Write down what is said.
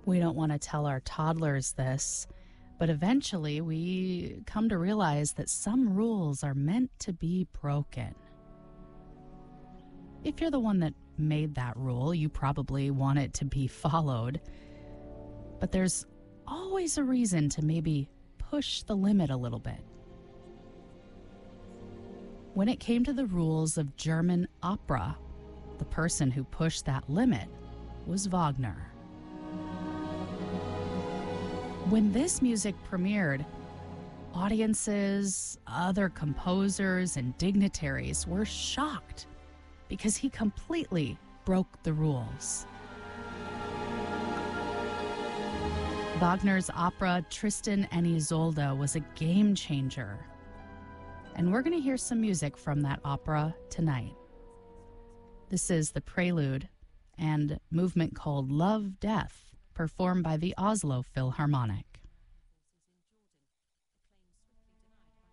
We don't want to tell our toddlers this, but eventually we come to realize that some rules are meant to be broken. If you're the one that made that rule, you probably want it to be followed. But there's always a reason to maybe push the limit a little bit. When it came to the rules of German opera, the person who pushed that limit was Wagner. When this music premiered, audiences, other composers, and dignitaries were shocked because he completely broke the rules. Wagner's opera Tristan and Isolde was a game changer. And we're going to hear some music from that opera tonight. This is the prelude and movement called Love, Death, performed by the Oslo Philharmonic.